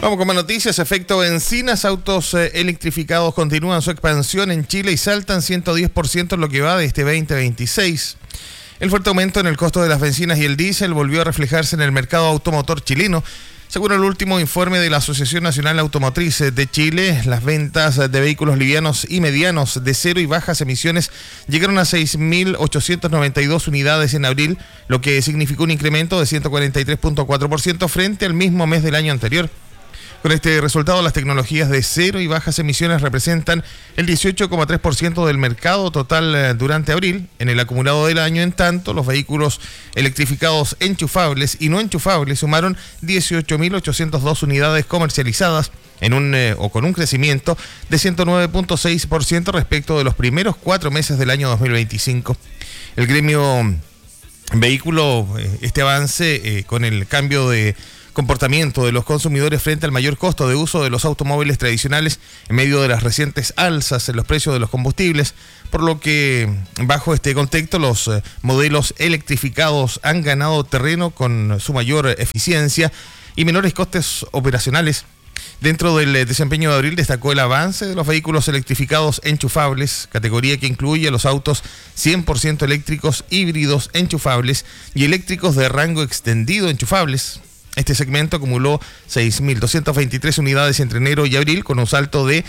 Vamos con más noticias. Efecto Encinas. Autos electrificados continúan su expansión en Chile y saltan 110% en lo que va de este 2026. El fuerte aumento en el costo de las bencinas y el diésel volvió a reflejarse en el mercado automotor chileno. Según el último informe de la Asociación Nacional Automotriz de Chile, las ventas de vehículos livianos y medianos de cero y bajas emisiones llegaron a 6.892 unidades en abril, lo que significó un incremento de 143.4% frente al mismo mes del año anterior. Con este resultado, las tecnologías de cero y bajas emisiones representan el 18,3% del mercado total durante abril. En el acumulado del año, en tanto, los vehículos electrificados enchufables y no enchufables sumaron 18.802 unidades comercializadas con un crecimiento de 109.6% respecto de los primeros 4 meses del año 2025. El gremio vehículo, este avance con el cambio de comportamiento de los consumidores frente al mayor costo de uso de los automóviles tradicionales en medio de las recientes alzas en los precios de los combustibles, por lo que bajo este contexto los modelos electrificados han ganado terreno con su mayor eficiencia y menores costes operacionales. Dentro del desempeño de abril destacó el avance de los vehículos electrificados enchufables, categoría que incluye a los autos 100% eléctricos, híbridos enchufables y eléctricos de rango extendido enchufables. Este segmento acumuló 6.223 unidades entre enero y abril, con un salto de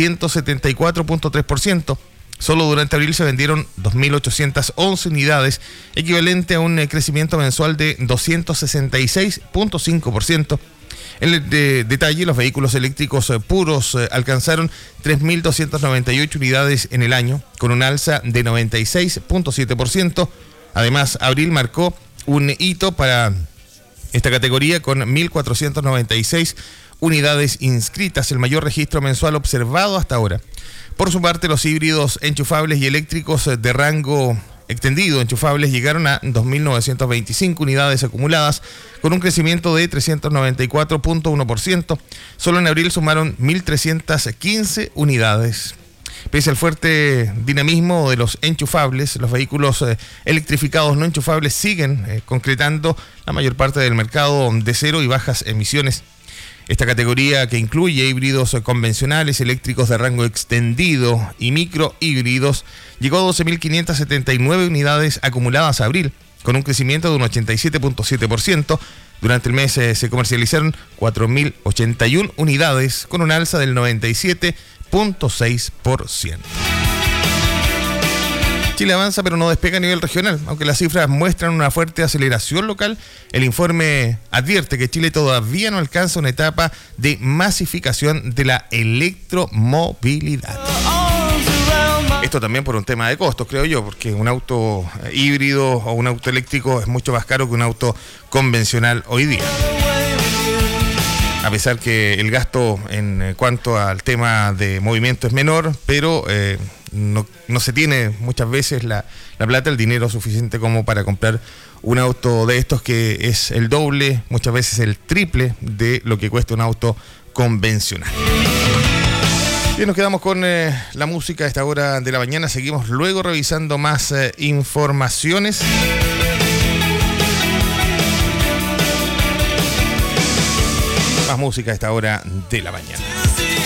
174.3%. Solo durante abril se vendieron 2.811 unidades, equivalente a un crecimiento mensual de 266.5%. En el detalle, los vehículos eléctricos puros alcanzaron 3.298 unidades en el año, con un alza de 96.7%. Además, abril marcó un hito para esta categoría con 1.496 unidades inscritas, el mayor registro mensual observado hasta ahora. Por su parte, los híbridos enchufables y eléctricos de rango extendido enchufables llegaron a 2.925 unidades acumuladas, con un crecimiento de 394.1%. Solo en abril sumaron 1.315 unidades. Pese al fuerte dinamismo de los enchufables, los vehículos electrificados no enchufables siguen concretando la mayor parte del mercado de cero y bajas emisiones. Esta categoría, que incluye híbridos convencionales, eléctricos de rango extendido y microhíbridos, llegó a 12.579 unidades acumuladas a abril, con un crecimiento de un 87.7%. Durante el mes se comercializaron 4.081 unidades, con un alza del 97.6%. Chile avanza pero no despega a nivel regional. Aunque las cifras muestran una fuerte aceleración local, el informe advierte que Chile todavía no alcanza una etapa de masificación de la electromovilidad. Esto también por un tema de costos, creo yo, porque un auto híbrido o un auto eléctrico es mucho más caro que un auto convencional hoy día. A pesar que el gasto en cuanto al tema de movimiento es menor, pero no se tiene muchas veces la plata, el dinero suficiente como para comprar un auto de estos que es el doble, muchas veces el triple de lo que cuesta un auto convencional. Bien, nos quedamos con la música a esta hora de la mañana. Seguimos luego revisando más informaciones. Más música a esta hora de la mañana.